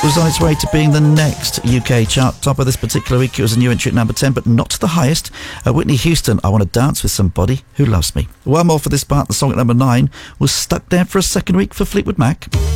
was on its way to being the next UK chart topper this particular week. It was a new entry at number 10, but not the highest. Whitney Houston, I Want to Dance with Somebody Who Loves Me. One more for this part. The song at number 9 was stuck there for a second week for Fleetwood Mac.